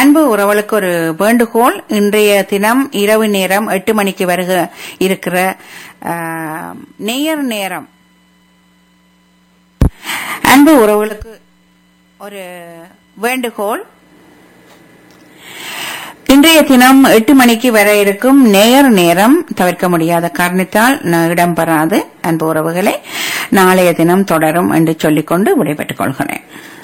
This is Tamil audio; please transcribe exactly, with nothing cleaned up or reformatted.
அன்பு உறவுகளுக்கு ஒரு வேண்டுகோள். இன்றைய தினம் இரவு நேரம் எட்டு மணிக்கு வருக இருக்கிற நேயர் நேரம் அன்பு உறவுகளுக்கு ஒரு வேண்டுகோள். இன்றைய தினம் எட்டு மணிக்கு வர இருக்கும் நேயர் நேரம் தவிர்க்க முடியாத காரணத்தால் இடம்பெறாது. அன்பு உறவுகளை நாளைய தினம் தொடரும் என்று சொல்லிக்கொண்டு விடைபெற்றுக் கொள்கிறேன்.